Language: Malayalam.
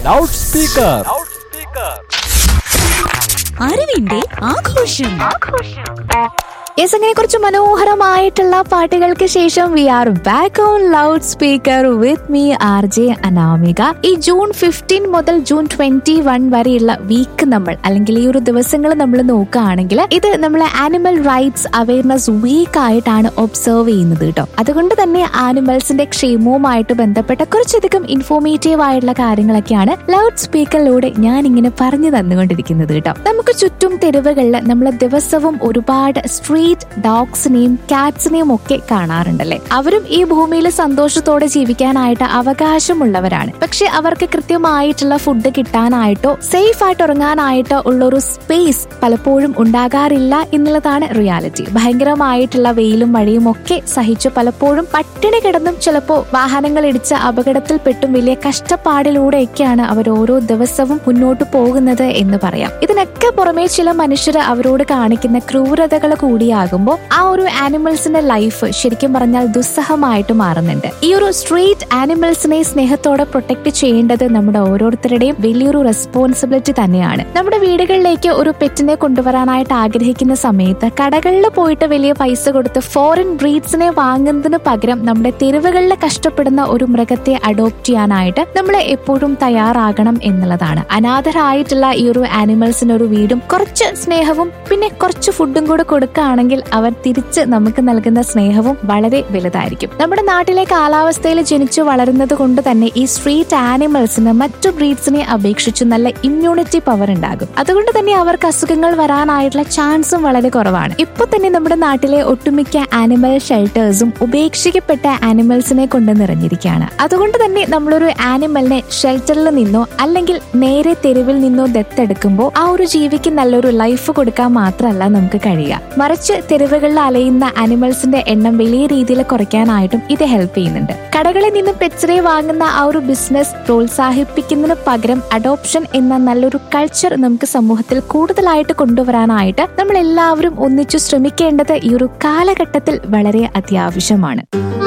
Loud speaker. അറിവിന്റെ ആഘോഷം. യെസ്, അങ്ങനെ കുറച്ച് മനോഹരമായിട്ടുള്ള പാട്ടുകൾക്ക് ശേഷം V are back on loud speaker with me R J Anamika. ഈ ജൂൺ 15 മുതൽ ജൂൺ 21 വരെയുള്ള വീക്ക് നമ്മൾ അല്ലെങ്കിൽ ഈ ഒരു ദിവസങ്ങൾ നമ്മൾ നോക്കുകയാണെങ്കിൽ ഇത് നമ്മളെ ആനിമൽ റൈറ്റ്സ് അവയർനെസ് വീക്ക് ആയിട്ടാണ് ഒബ്സർവ് ചെയ്യുന്നത് കേട്ടോ. അതുകൊണ്ട് തന്നെ ആനിമൽസിന്റെ ക്ഷേമവുമായിട്ട് ബന്ധപ്പെട്ട കുറച്ചധികം ഇൻഫോർമേറ്റീവ് ആയിട്ടുള്ള കാര്യങ്ങളൊക്കെയാണ് ലൗഡ് സ്പീക്കറിലൂടെ ഞാൻ ഇങ്ങനെ പറഞ്ഞു തന്നുകൊണ്ടിരിക്കുന്നത് കേട്ടോ. നമുക്ക് ചുറ്റും തെരുവുകളിൽ നമ്മൾ ദിവസവും ഒരുപാട് സ്ട്രീറ്റ് ഡോഗ്സിനെയും കാറ്റ്സിനെയും ഒക്കെ കാണാറുണ്ടല്ലേ. അവരും ഈ ഭൂമിയിൽ സന്തോഷത്തോടെ ജീവിക്കാനായിട്ട് അവകാശമുള്ളവരാണ്. പക്ഷെ അവർക്ക് കൃത്യമായിട്ടുള്ള ഫുഡ് കിട്ടാനായിട്ടോ സേഫ് ആയിട്ട് ഉറങ്ങാനായിട്ടോ ഉള്ളൊരു സ്പേസ് പലപ്പോഴും ഉണ്ടാകാറില്ല എന്നുള്ളതാണ് റിയാലിറ്റി. ഭയങ്കരമായിട്ടുള്ള വെയിലും മഴയും ഒക്കെ സഹിച്ചു പലപ്പോഴും പട്ടിണി കിടന്നും ചിലപ്പോൾ വാഹനങ്ങൾ ഇടിച്ച് അപകടത്തിൽപ്പെട്ടും വലിയ കഷ്ടപ്പാടിലൂടെയൊക്കെയാണ് അവർ ഓരോ ദിവസവും മുന്നോട്ട് പോകുന്നത് എന്ന് പറയാം. ഇതിനൊക്കെ പുറമെ ചില മനുഷ്യർ അവരോട് കാണിക്കുന്ന ക്രൂരതകൾ കൂടിയാകുമ്പോൾ ആ ഒരു ആനിമൽസിന്റെ ലൈഫ് ശരിക്കും പറഞ്ഞാൽ ദുസ്സഹമായിട്ട് മാറുന്നുണ്ട്. ഈ ഒരു സ്ട്രീറ്റ് ആനിമൽസിനെ സ്നേഹത്തോടെ പ്രൊട്ടക്ട് ചെയ്യേണ്ടത് നമ്മുടെ ഓരോരുത്തരുടെയും വലിയൊരു റെസ്പോൺസിബിലിറ്റി തന്നെയാണ്. നമ്മുടെ വീടുകളിലേക്ക് ഒരു പെറ്റിനെ കൊണ്ടുവരാനായിട്ട് ആഗ്രഹിക്കുന്ന സമയത്ത് കടകളിൽ പോയിട്ട് വലിയ പൈസ കൊടുത്ത് ഫോറിൻ ബ്രീഡ്സിനെ വാങ്ങുന്നതിന് പകരം നമ്മുടെ തെരുവുകളിൽ കഷ്ടപ്പെടുന്ന ഒരു മൃഗത്തെ അഡോപ്റ്റ് ചെയ്യാനായിട്ട് നമ്മൾ എപ്പോഴും തയ്യാറാകണം എന്നുള്ളതാണ്. അനാഥരായിട്ടുള്ള ഈ ഒരു ആനിമൽസിന് ഒരു വീടും കുറച്ച് സ്നേഹവും പിന്നെ കുറച്ച് ഫുഡും കൂടെ കൊടുക്കുകയാണെങ്കിൽ അവർ തിരിച്ച് നമുക്ക് നൽകുന്ന സ്നേഹവും വളരെ വലുതായിരിക്കും. നമ്മുടെ നാട്ടിലെ കാലാവസ്ഥയിൽ ജനിച്ചു വളരുന്നത് കൊണ്ട് തന്നെ ഈ സ്ട്രീറ്റ് ആനിമൽസിന് മറ്റു ബ്രീഡ്സിനെ അപേക്ഷിച്ച് നല്ല ഇമ്മ്യൂണിറ്റി പവർ ഉണ്ടാകും. അതുകൊണ്ട് തന്നെ അവർക്ക് അസുഖങ്ങൾ വരാനായിട്ടുള്ള ചാൻസും വളരെ കുറവാണ്. ഇപ്പൊ തന്നെ നമ്മുടെ നാട്ടിലെ ഒട്ടുമിക്ക ആനിമൽ ഷെൽട്ടേഴ്സും ഉപേക്ഷിക്കപ്പെട്ട ആനിമൽസിനെ കൊണ്ട് നിറഞ്ഞിരിക്കുകയാണ്. അതുകൊണ്ട് തന്നെ നമ്മളൊരു ആനിമലിനെ ഷെൽട്ടറിൽ നിന്നോ അല്ലെങ്കിൽ നേരെ തെരുവിൽ നിന്നോ ദത്തെടുക്കുമ്പോൾ ആ ഒരു ജീവിക്ക് നല്ലൊരു ലൈഫ് കൊടുക്കാൻ മാത്രമല്ല നമുക്ക് കഴിയുക, മറിച്ച് തെരുവുകളിൽ അലയുന്ന ആനിമൽസിന്റെ എണ്ണം വലിയ രീതിയിൽ കുറയ്ക്കാനായിട്ടും ഇത് ഹെൽപ്പ് ചെയ്യുന്നുണ്ട്. കടകളിൽ നിന്നും പെറ്റ്സിനെ വാങ്ങുന്ന ആ ഒരു ബിസിനസ് പ്രോത്സാഹിപ്പിക്കുന്നതിന് പകരം അഡോപ്ഷൻ എന്ന നല്ലൊരു കൾച്ചർ നമുക്ക് സമൂഹത്തിൽ കൂടുതലായിട്ട് കൊണ്ടുവരാനായിട്ട് നമ്മൾ എല്ലാവരും ഒന്നിച്ചു ശ്രമിക്കേണ്ടത് ഈ ഒരു കാലഘട്ടത്തിൽ വളരെ അത്യാവശ്യമാണ്.